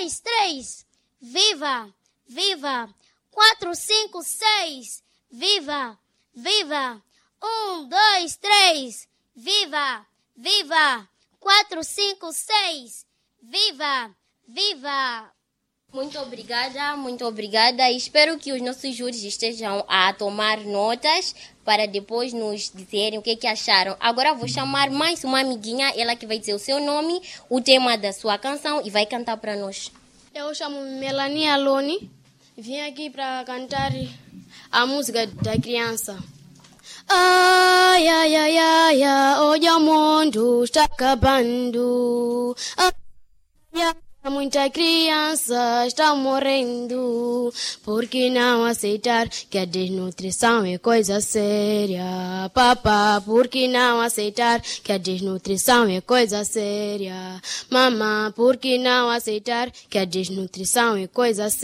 dois, três, viva, viva. 4, 5, 6, viva, viva. 1, 2, 3, viva, viva. 4, 5, 6, viva, viva. Muito obrigada. Espero que os nossos júris estejam a tomar notas para depois nos dizerem o que acharam. Agora vou chamar mais uma amiguinha, ela que vai dizer o seu nome, o tema da sua canção e vai cantar para nós. Eu chamo-me Melania Loni, vim aqui para cantar a música da criança. Ai, ai, ai, ai, ai, hoje o mundo está acabando. Ai, ai, muita criança está morrendo. Por que não aceitar que a desnutrição é coisa séria? Papá, por que não aceitar que a desnutrição é coisa séria? Mamã, por que não aceitar que a desnutrição é coisa séria?